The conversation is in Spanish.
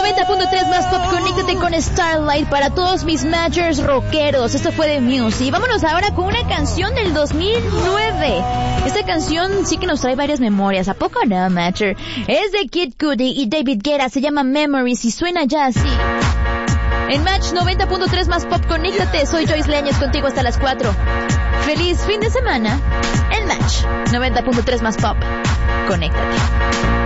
90.3 más pop, conéctate con Starlight para todos mis matchers rockeros. Esto fue de Muse. Y vámonos ahora con una canción del 2009. Esta canción sí que nos trae varias memorias. ¿A poco no, matcher? Es de Kid Cudi y David Guetta. Se llama Memories y suena ya así. En Match 90.3 más pop, conéctate. Soy Joyce Leñez contigo hasta las 4. Feliz fin de semana en Match 90.3 más pop. Conéctate.